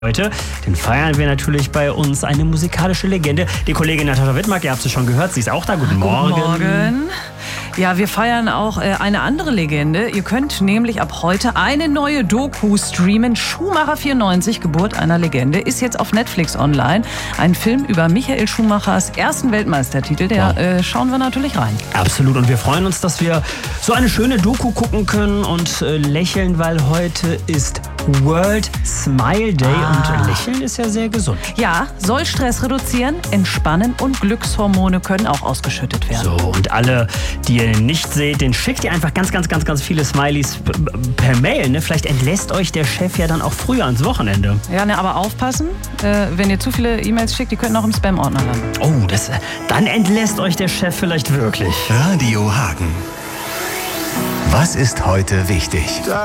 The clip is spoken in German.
Heute, den feiern wir natürlich bei uns eine musikalische Legende. Die Kollegin Natascha Wittmark, ihr habt sie schon gehört, sie ist auch da. Guten Morgen. Guten Morgen. Ja, wir feiern auch eine andere Legende. Ihr könnt nämlich ab heute eine neue Doku streamen. Schumacher 94, Geburt einer Legende, ist jetzt auf Netflix online. Ein Film über Michael Schumachers ersten Weltmeistertitel. Der schauen wir natürlich rein. Absolut. Und wir freuen uns, dass wir so eine schöne Doku gucken können und lächeln, weil heute ist World Smile Day und Lächeln ist ja sehr gesund. Ja, soll Stress reduzieren, entspannen und Glückshormone können auch ausgeschüttet werden. So, und alle, die ihr nicht seht, den schickt ihr einfach ganz viele Smileys per Mail. Ne? Vielleicht entlässt euch der Chef ja dann auch früher ans Wochenende. Ja, ne, aber aufpassen, wenn ihr zu viele E-Mails schickt, die könnten auch im Spam-Ordner landen. Oh, dann entlässt euch der Chef vielleicht wirklich. Radio Hagen. Was ist heute wichtig?